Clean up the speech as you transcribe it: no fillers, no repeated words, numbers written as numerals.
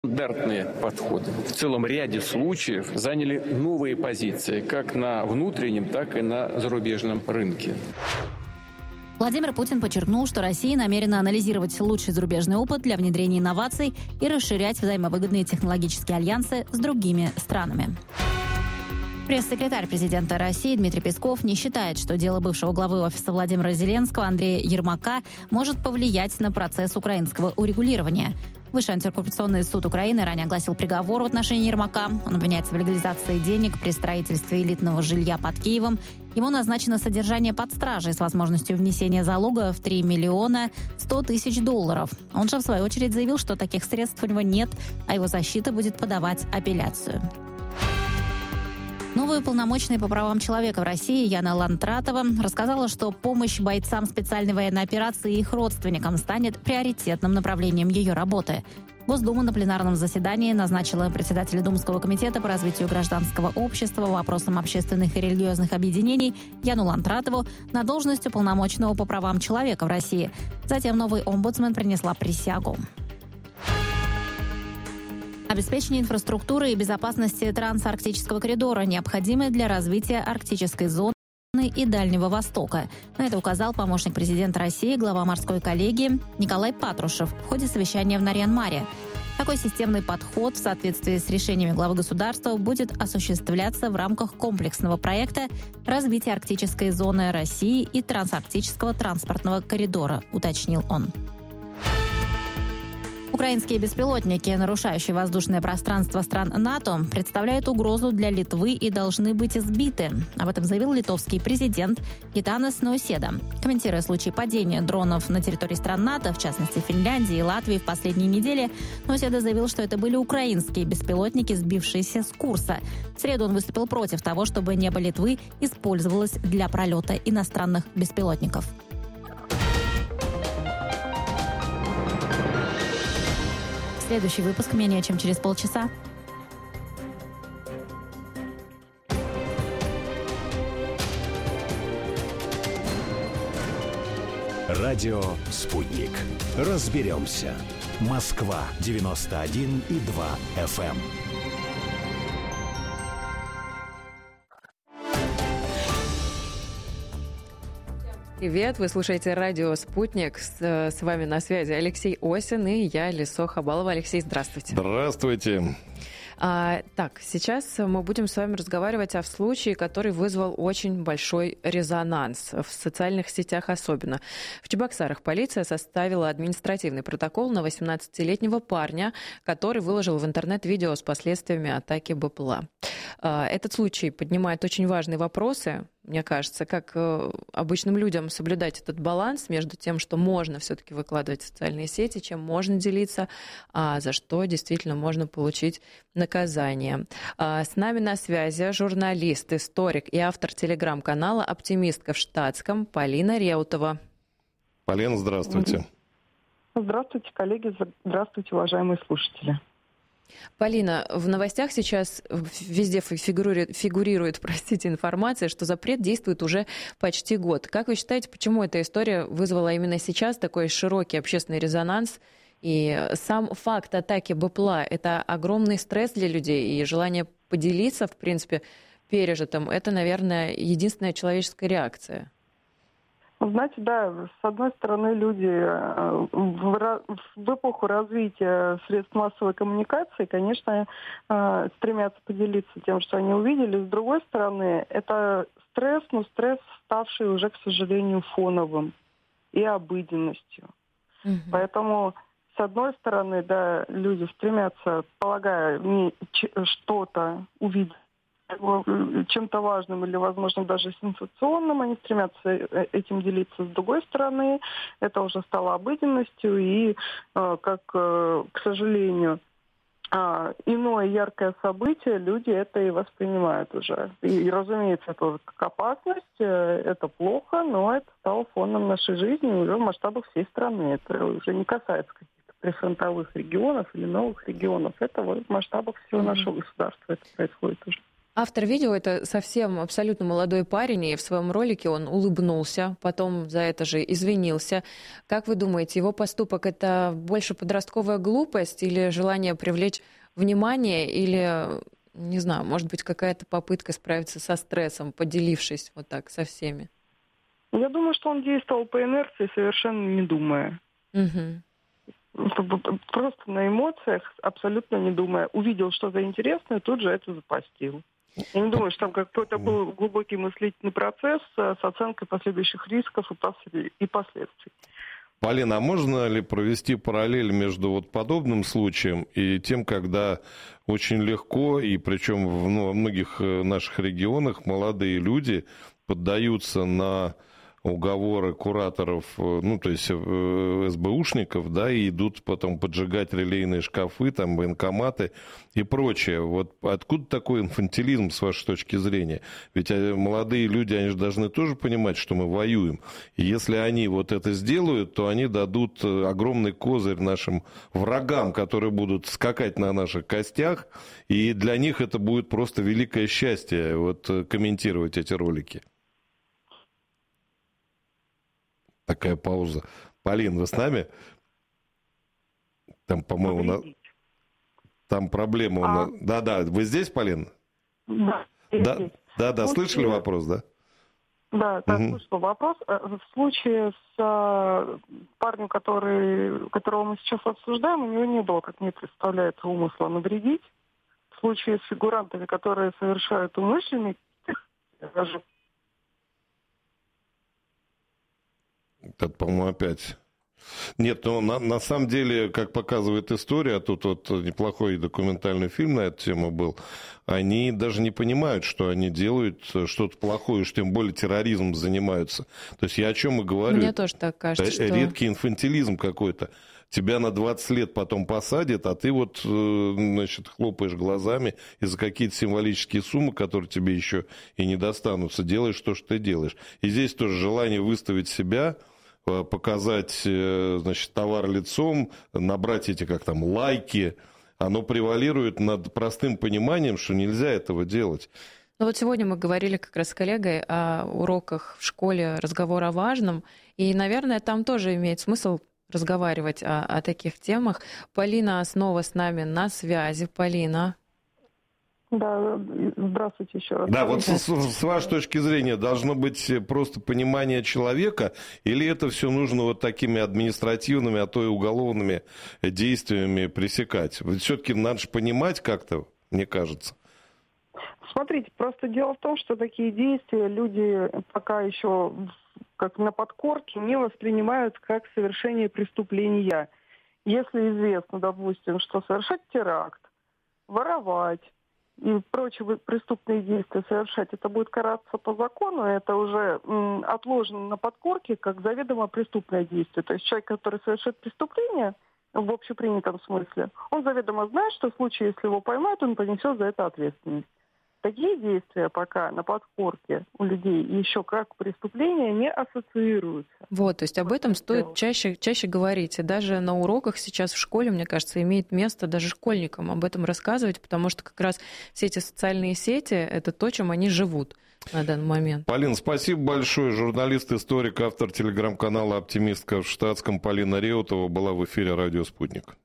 Стандартные подходы в целом ряде случаев заняли новые позиции как на внутреннем, так и на зарубежном рынке. Владимир Путин подчеркнул, что Россия намерена анализировать лучший зарубежный опыт для внедрения инноваций и расширять взаимовыгодные технологические альянсы с другими странами. Пресс-секретарь президента России Дмитрий Песков не считает, что дело бывшего главы офиса Владимира Зеленского Андрея Ермака может повлиять на процесс украинского урегулирования. Высший антикоррупционный суд Украины ранее огласил приговор в отношении Ермака. Он обвиняется в легализации денег при строительстве элитного жилья под Киевом. Ему назначено содержание под стражей с возможностью внесения залога в 3 миллиона 100 тысяч долларов. Он же, в свою очередь, заявил, что таких средств у него нет, а его защита будет подавать апелляцию. Новая уполномоченная по правам человека в России Яна Лантратова рассказала, что помощь бойцам специальной военной операции и их родственникам станет приоритетным направлением ее работы. Госдума на пленарном заседании назначила председателя Думского комитета по развитию гражданского общества, вопросам общественных и религиозных объединений Яну Лантратову на должность уполномоченного по правам человека в России. Затем новый омбудсмен принесла присягу. Обеспечение инфраструктуры и безопасности трансарктического коридора необходимы для развития арктической зоны и Дальнего Востока. На это указал помощник президента России, глава морской коллегии Николай Патрушев в ходе совещания в Нарьян-Маре. Такой системный подход в соответствии с решениями главы государства будет осуществляться в рамках комплексного проекта развития арктической зоны России и трансарктического транспортного коридора, уточнил он. Украинские беспилотники, нарушающие воздушное пространство стран НАТО, представляют угрозу для Литвы и должны быть сбиты. Об этом заявил литовский президент Гитанас Науседа. Комментируя случаи падения дронов на территории стран НАТО, в частности Финляндии и Латвии в последние недели, Науседа заявил, что это были украинские беспилотники, сбившиеся с курса. В среду он выступил против того, чтобы небо Литвы использовалось для пролета иностранных беспилотников. Следующий выпуск менее чем через полчаса. Радио «Спутник». Разберемся. Москва 91,2 FM. Привет, вы слушаете радио «Спутник». С вами на связи Алексей Осин и я, Лисо Хабалова. Алексей, здравствуйте. Здравствуйте. Так, сейчас мы будем с вами разговаривать о случае, который вызвал очень большой резонанс, в социальных сетях особенно. В Чебоксарах полиция составила административный протокол на 18-летнего парня, который выложил в интернет видео с последствиями атаки БПЛА. Этот случай поднимает очень важные вопросы, мне кажется, как обычным людям соблюдать этот баланс между тем, что можно все-таки выкладывать в социальные сети, чем можно делиться, а за что действительно можно получить наказание. С нами на связи журналист, историк и автор телеграм-канала «Оптимистка в штатском» Полина Реутова. Полина, здравствуйте. Здравствуйте, коллеги, здравствуйте, уважаемые слушатели. Полина, в новостях сейчас везде фигурирует, информация, что запрет действует уже почти год. Как вы считаете, почему эта история вызвала именно сейчас такой широкий общественный резонанс? И сам факт атаки БПЛА – это огромный стресс для людей, и желание поделиться, в принципе, пережитым – это, наверное, единственная человеческая реакция. Знаете, да, с одной стороны, люди в эпоху развития средств массовой коммуникации, конечно, стремятся поделиться тем, что они увидели. С другой стороны, это стресс, но стресс, ставший уже, к сожалению, фоновым и обыденностью. Поэтому, с одной стороны, да, люди стремятся, полагая, что-то увидеть, чем-то важным или, возможно, даже сенсационным, они стремятся этим делиться. С другой стороны, это уже стало обыденностью, и, к сожалению, иное яркое событие, люди это и воспринимают уже. И, разумеется, это как опасность, это плохо, но это стало фоном нашей жизни уже в масштабах всей страны. Это уже не касается каких-то прифронтовых регионов или новых регионов. Это в масштабах всего нашего государства это происходит уже. Автор видео — это совсем абсолютно молодой парень, и в своем ролике он улыбнулся, потом за это же извинился. Как вы думаете, его поступок — это больше подростковая глупость или желание привлечь внимание, или, не знаю, может быть, какая-то попытка справиться со стрессом, поделившись вот так со всеми? Я думаю, что он действовал по инерции, совершенно не думая. Просто на эмоциях, абсолютно не думая. Увидел что-то интересное, тут же это запостил. Я не думаю, что там какой-то был глубокий мыслительный процесс с оценкой последующих рисков и последствий. Полина, а можно ли провести параллель между вот подобным случаем и тем, когда очень легко, и причем во многих наших регионах молодые люди поддаются на уговоры кураторов, ну, то есть СБУшников, да, и идут потом поджигать релейные шкафы, там, военкоматы и прочее. Вот откуда такой инфантилизм, с вашей точки зрения? Ведь молодые люди, они же должны тоже понимать, что мы воюем. И если они вот это сделают, то они дадут огромный козырь нашим врагам, которые будут скакать на наших костях, и для них это будет просто великое счастье, вот, комментировать эти ролики. Такая пауза. Полин, вы с нами? Там, по-моему, там проблема. Да, вы здесь, Полин? Да, слышали вопрос, да? Да, слышала вопрос. В случае с парнем, которого мы сейчас обсуждаем, у него не было, как мне представляется, умысла навредить. В случае с фигурантами, которые совершают умышленный, даже... Это, по-моему, опять... Нет, но на самом деле, как показывает история, тут вот неплохой документальный фильм на эту тему был, они даже не понимают, что они делают что-то плохое, уж тем более терроризмом занимаются. То есть я о чем и говорю. Мне тоже так кажется, что... Редкий инфантилизм какой-то. Тебя на 20 лет потом посадят, а ты вот, значит, хлопаешь глазами и за какие-то символические суммы, которые тебе еще и не достанутся, делаешь то, что ты делаешь. И здесь тоже желание выставить себя, показать, значит, товар лицом, набрать эти, как там, лайки, оно превалирует над простым пониманием, что нельзя этого делать. Ну вот сегодня мы говорили как раз с коллегой о уроках в школе, разговор о важном, и, наверное, там тоже имеет смысл разговаривать о таких темах. Полина снова с нами на связи. Полина. Да, здравствуйте еще раз. Да, вот с вашей точки зрения должно быть просто понимание человека, или это все нужно вот такими административными, а то и уголовными действиями пресекать? Все-таки надо же понимать как-то, мне кажется. Смотрите, просто дело в том, что такие действия люди пока еще как на подкорке не воспринимают как совершение преступления. Если известно, допустим, что совершать теракт, воровать и прочие преступные действия совершать, это будет караться по закону, это уже отложено на подкорке как заведомо преступное действие. То есть человек, который совершит преступление в общепринятом смысле, он заведомо знает, что в случае, если его поймают, он понесет за это ответственность. Такие действия пока на подкорке у людей еще как преступления не ассоциируются. Вот, то есть об этом стоит чаще говорить. И даже на уроках сейчас в школе, мне кажется, имеет место даже школьникам об этом рассказывать, потому что как раз все эти социальные сети — это то, чем они живут на данный момент. Полин, спасибо большое. Журналист, историк, автор телеграм-канала «Оптимистка» в штатском Полина Реутова была в эфире «Радио Спутник».